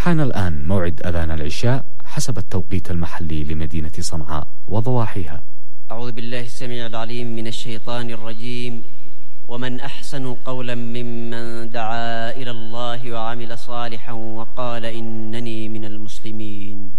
حان الآن موعد أذان العشاء حسب التوقيت المحلي لمدينة صنعاء وضواحيها. أعوذ بالله السميع العليم من الشيطان الرجيم. ومن أحسن قولا ممن دعا إلى الله وعمل صالحا وقال إنني من المسلمين.